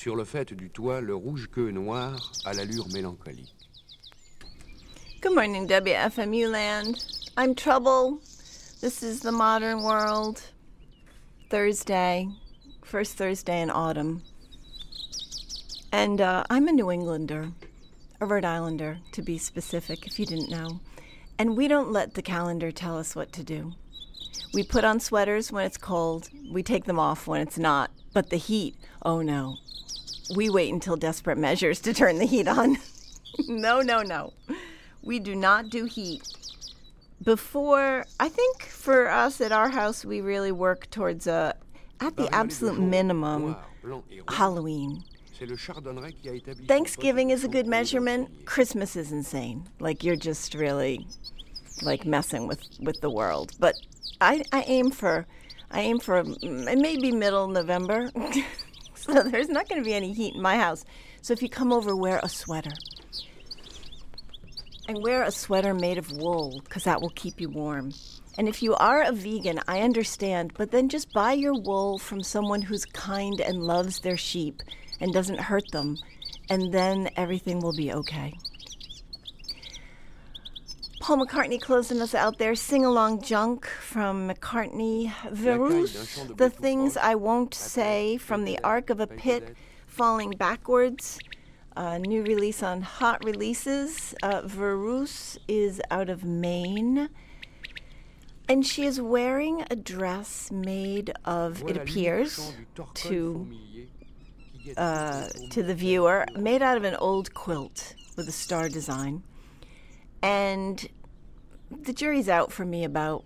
Sur le faîte du toit, le rouge queue noir à l'allure mélancolique. Good morning, WFMU land. I'm Trouble. This is the modern world. Thursday, first Thursday in autumn. And I'm a New Englander, a Rhode Islander, to be specific, if you didn't know. And we don't let the calendar tell us what to do. We put on sweaters when it's cold. We take them off when it's not. But the heat, oh no. We wait until desperate measures to turn the heat on. No. We do not do heat. I think for us at our house, we really work towards at the absolute minimum, Halloween. Thanksgiving is a good measurement. Christmas is insane. Like, you're just really, like, messing with the world. But I aim for maybe middle November. So there's not going to be any heat in my house. So if you come over, wear a sweater. And wear a sweater made of wool, because that will keep you warm. And if you are a vegan, I understand, but then just buy your wool from someone who's kind and loves their sheep and doesn't hurt them, and then everything will be okay. Paul McCartney closing us out there. Sing-along junk from McCartney. Verus, The Things I Won't Say from the Ark of a Pit, Falling Backwards. New release on Hot Releases. Verus is out of Maine. And she is wearing a dress made of, it appears, to the viewer, made out of an old quilt with a star design. And the jury's out for me about